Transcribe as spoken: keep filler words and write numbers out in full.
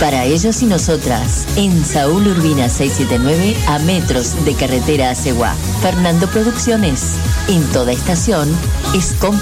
Para ellos y nosotras, en Saúl Urbina seiscientos setenta y nueve, a metros de carretera a Ceguá. Fernando Producciones. En toda estación es compra.